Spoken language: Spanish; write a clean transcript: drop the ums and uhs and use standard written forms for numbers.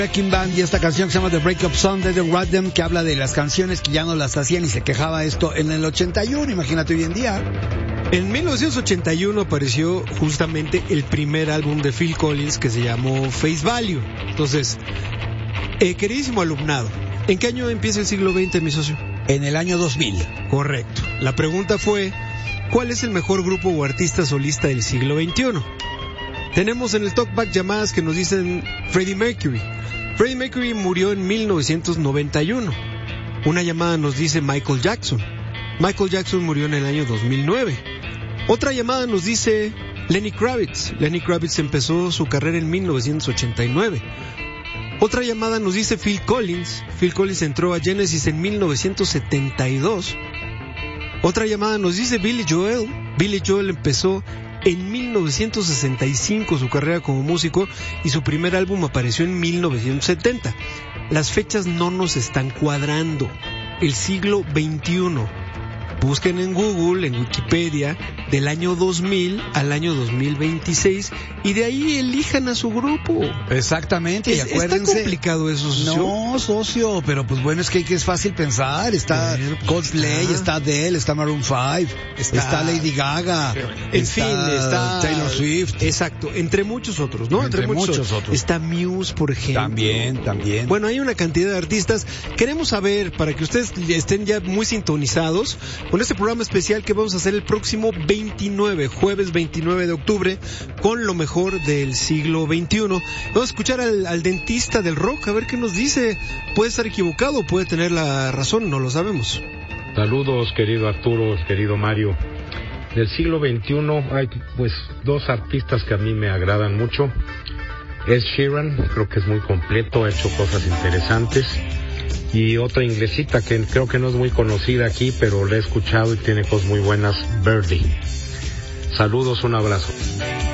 Wrecking Band y esta canción que se llama The Breakup Song de The Rhythm, que habla de las canciones que ya no las hacían y se quejaba esto en el 81, imagínate hoy en día. En 1981 apareció justamente el primer álbum de Phil Collins que se llamó Face Value. Entonces, queridísimo alumnado, ¿en qué año empieza el siglo XX, mi socio? En el año 2000. Correcto. La pregunta fue, ¿cuál es el mejor grupo o artista solista del siglo XXI? Tenemos en el talkback llamadas que nos dicen Freddie Mercury. Freddie Mercury murió en 1991. Una llamada nos dice Michael Jackson. Michael Jackson murió en el año 2009. Otra llamada nos dice Lenny Kravitz. Lenny Kravitz empezó su carrera en 1989. Otra llamada nos dice Phil Collins. Phil Collins entró a Genesis en 1972. Otra llamada nos dice Billy Joel. Billy Joel empezó en 1965 su carrera como músico y su primer álbum apareció en 1970. Las fechas no nos están cuadrando. El siglo XXI. Busquen en Google, en Wikipedia, del año 2000 al año 2026 y de ahí elijan a su grupo. Exactamente, y acuérdense. ¿Está complicado eso, socio? No, socio, pero pues bueno, es que es fácil pensar. Está Coldplay, está Adele, está Maroon 5, está Lady Gaga, en fin, está Taylor Swift. Exacto, entre muchos otros, ¿no? Entre muchos otros. Está Muse, por ejemplo. También. Bueno, hay una cantidad de artistas. Queremos saber, para que ustedes estén ya muy sintonizados, con este programa especial que vamos a hacer el próximo jueves 29 de octubre, con lo mejor del siglo XXI. Vamos a escuchar al dentista del rock, a ver qué nos dice. Puede estar equivocado, puede tener la razón, no lo sabemos. Saludos, querido Arturo, querido Mario. Del siglo XXI hay pues dos artistas que a mí me agradan mucho. Ed Sheeran, creo que es muy completo, ha hecho cosas interesantes. Y otra inglesita que creo que no es muy conocida aquí, pero la he escuchado y tiene cosas muy buenas, Birdie. Saludos, un abrazo.